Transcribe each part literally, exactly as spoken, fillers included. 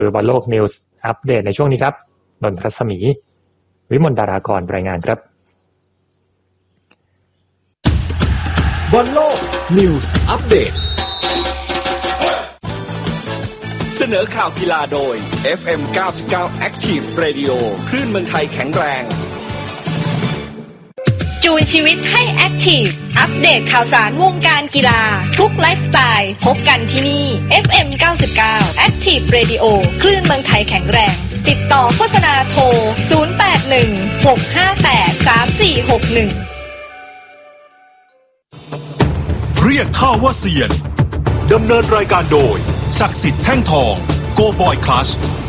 คือบอลโลกนิวส์อัปเดตในช่วงนี้ครับนนทรัศมีวิมลดารากรรายงานครับบอลโลกนิวส์อัปเดตเสนอข่าวกีฬาโดย เอฟ เอ็ม เก้าสิบเก้า Active Radio คลื่นเมืองไทยแข็งแรงจูนชีวิตให้แอคทีฟอัปเดตข่าวสารวงการกีฬาทุกไลฟ์สไตล์พบกันที่นี่ เอฟ เอ็ม เก้าสิบเก้า Active Radio คลื่นเมืองไทยแข็งแรงติดต่อโฆษณาโทรศูนย์ แปด หนึ่ง หก ห้า แปด สาม สี่ หก หนึ่งเรียกข้าว่าเซียนดำเนินรายการโดยศักดิ์สิทธิ์แท่งทองโกบอยคลัช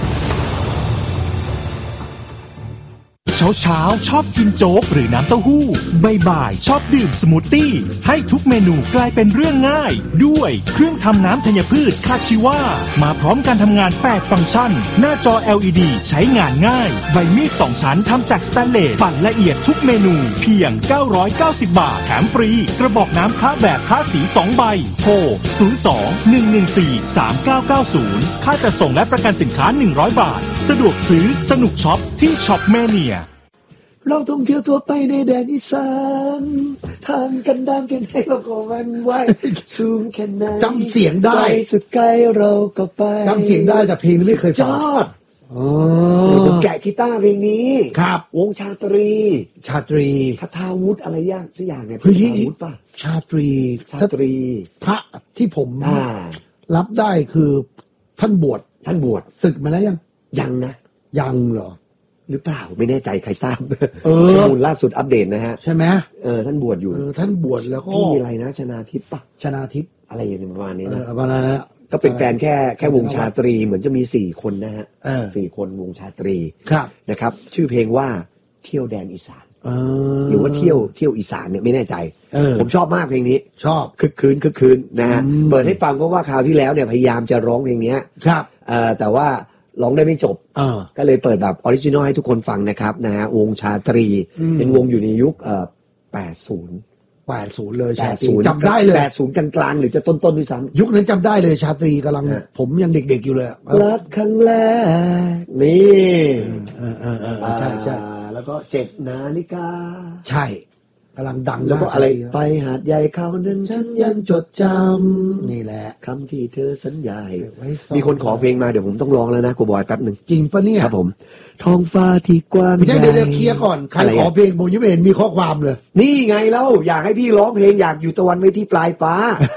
เช้าเช้าชอบกินโจ๊กหรือน้ำเต้าหู้บ่ายๆชอบดื่มสมูทตี้ให้ทุกเมนูกลายเป็นเรื่องง่ายด้วยเครื่องทำน้ำธัญพืชคาชิวามาพร้อมการทำงานแปดฟังก์ชันหน้าจอ แอล อี ดี ใช้งานง่ายใบมีดสองชั้นทำจากสแตนเลสปั่นละเอียดทุกเมนูเพียงเก้าร้อยเก้าสิบบาทแถมฟรีกระบอกน้ำคละแบบคละสีสองใบโทรศูนย์ สอง หนึ่ง หนึ่ง สี่ สาม เก้า เก้า ศูนย์ค่าจัดส่งและประกันสินค้าหนึ่งร้อยบาทสะดวกซื้อสนุกช็อปที่ช็อปแมเนียเราท่องเที่ยวตัวไปในแดนอีสานทางกันดานกันให้เราก็วันไหวสูงแค่ไหนจำเสียงได้สุดไกลเราก็ไปจำเสียงได้แต่เพลงไม่เคยฟังอ๋อแกะกีตาร์เพลงนี้ครับวงชาตรีชาตรีคทาวุฒิอะไรยากสักอย่างเนี่ยคทาวุฒิป่ะชาตรีชาตรีพระที่ผมรับได้คือท่านบวชท่านบวชศึกมาแล้วยังยังนะยังเหรอหรือเปล่าไม่แน่ใจใครทราบเออข้อมูลล่าสุดอัปเดตนะฮะใช่ไหมเออท่านบวชอยู่เออท่านบวชแล้วก็พี่อะไรนะชนาทิพย์ป่ะชนาทิพย์อะไรอย่างประมาณนี้นะประมาณนั้นก็เป็นแฟนแค่แค่วงชาตรีเหมือนจะมีสี่คนนะฮะสี่คนวงชาตรีครับนะครับชื่อเพลงว่าเที่ยวแดนอีสานหรือว่าเที่ยวเที่ยวอีสานเนี่ยไม่แน่ใจผมชอบมากเพลงนี้ชอบคึกคืนคึกคืนนะฮะเปิดให้ฟังเพราะว่าคราวที่แล้วเนี่ยพยายามจะร้องเพลงนี้ครับเอ่อแต่ว่าร้องได้ไม่จบก็เลยเปิดแบบออริจินอลให้ทุกคนฟังนะครับนะฮะวงชาตรีเป็นวงอยู่ในยุคเอ่อแปดสิบแปดสิบเลยชาตรีจำได้เลยแปดสิบกลางๆหรือจะต้นๆด้วยซ้ำยุคนั้นจำได้เลยชาตรีกำลังผมยังเด็กๆอยู่เลยรักครั้งแรกนี่เออเออเออใช่ใช่แล้วก็เจ็ดนาฬิกาใช่กำลังดังแล้วก็อะไรไปหาดใหญ่เขานั้นฉันยังจดจำนี่แหละคำที่เธอสัญญามีคนขอเพลงมาเดี๋ยวผมต้องร้องแล้วนะกูบอยแป๊บหนึ่งจริงปะเนี่ยครับผมท้องฟ้าที่กว้างไม่ใช่เดี๋ยวเคลียร์ก่อนใครขอเพลงผมยังไม่เห็นมีข้อความเลยนี่ไงเล่าอยากให้พี่ร้องเพลงอยากอยู่ตะวันไว้ที่ปลายฟ้า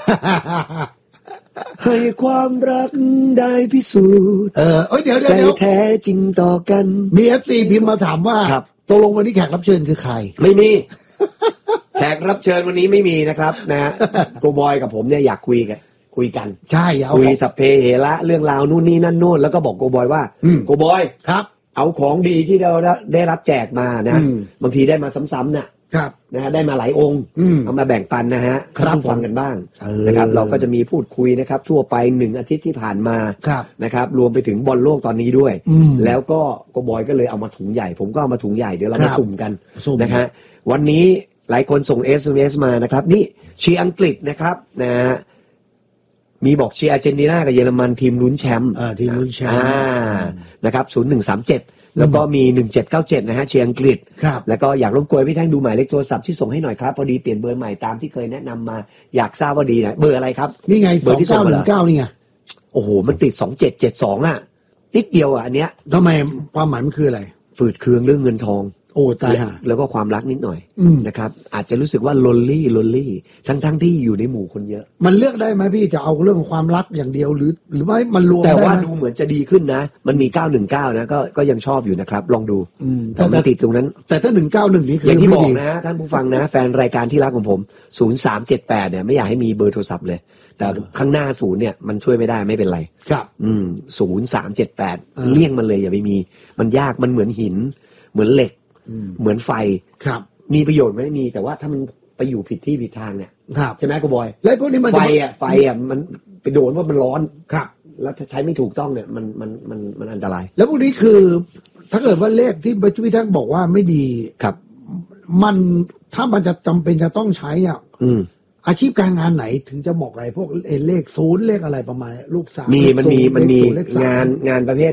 ให้ความรักได้พิสูจน์เออเอ้ยเดี๋ยวเดี๋ยวใจแท้จริงต่อกันมี เอฟ ซี พิมพ์มาถามว่าตกลงวันนี้แขกรับเชิญคือใครไม่มีแขกรับเชิญวันนี้ไม่มีนะครับนะโกบอยกับผมเนี่ยอยากคุยกันคุยกันใช่คุยสัพเพเหระเรื่องราวนู่นนี่นั่นโน่นแล้วก็บอกโกบอยว่าโกบอยครับเอาของดีที่เราได้รับแจกมานะบางทีได้มาซ้ำๆเนี่ยนะฮะได้มาหลายองค์เอามาแบ่งปันนะฮะรับฟังกันบ้างนะครับเราก็จะมีพูดคุยนะครับทั่วไปหนึ่งอาทิตย์ที่ผ่านมานะครับรวมไปถึงบอลโลกตอนนี้ด้วยแล้วก็โกบอยก็เลยเอามาถุงใหญ่ผมก็เอามาถุงใหญ่เดี๋ยวเรามาสุ่มกันนะฮะวันนี้หลายคนส่ง เอส เอ็ม เอส มานะครับนี่เชียร์อังกฤษนะครับนะฮะมีบอกเชียร์อาร์เจนตินากับเยอรมันทีมลุ้นแชมป์อ่าทีมลุ้นแชมป์นะครับศูนย์ หนึ่ง สาม เจ็ดแล้วก็มีหนึ่งเจ็ดเก้าเจ็ดนะฮะเชียร์อังกฤษแล้วก็อยากรบกวนพี่แท่งดูหมายเลขโทรศัพท์ที่ส่งให้หน่อยครับพอดีเปลี่ยนเบอร์ใหม่ตามที่เคยแนะนำมาอยากทราบว่าดีนะเบอร์อะไรครับนี่ไงเบอร์ที่ส่งมาแล้วนี่ไงโอ้โหมันติดสองเจ็ดเจ็ดสองอ่ะนิดเดียวอ่ะอันเนี้ยทำไมความหมายมันคืออะไรฝืดเคืองเรื่องเงินทองโอ้ตายฮะแล้วก็ความรักนิดหน่อยนะครับอาจจะรู้สึกว่าลอนลี่ลอนลี่ทั้งทั้งที่อยู่ในหมู่คนเยอะมันเลือกได้ไหมพี่จะเอาเรื่องความรักอย่างเดียวหรือหรือว่ามันรวมแต่ว่าดูเหมือนจะดีขึ้นนะมันมีเก้าหนึ่งเก้านะก็ก็ยังชอบอยู่นะครับลองดูแต่มันติดตรงนั้นแต่ถ้าหนึ่งเก้าหนึ่งนี่คืออย่างที่บอกนะท่านผู้ฟังนะแฟนรายการที่รักของผมศูนย์ สาม เจ็ด แปดเนี่ยไม่อยากให้มีเบอร์โทรศัพท์เลยแต่ข้างหน้าศูนย์เนี่ยมันช่วยไม่ได้ไม่เป็นไรครับอืมศูนย์ สาม เจ็ด แปดเลี่ยงมันเลยอย่าไปมีมันยากมันเหมือนหินเหมือนเหล็กเหมือนไฟครับมีประโยชน์ไม่มีแต่ว่าถ้ามันไปอยู่ผิดที่ผิดทางเนี่ยใช่ไหมกูบอยแล้วพวกนี้มันไฟอ่ะไฟอ่ะมันไปโดนว่ามันร้อนครับแล้วถ้าใช้ไม่ถูกต้องเนี่ยมันมันมันมันอันตรายแล้วพวกนี้คือถ้าเกิดว่าเลขที่พี่แท่งบอกว่าไม่ดีครับมันถ้ามันจะจำเป็นจะต้องใช้อ่ะอาชีพการงานไหนถึงจะบอกอะไรพวกเลขศูนย์เลขอะไรประมาณลูกสามมีมันมีมันมีงานงานประเภท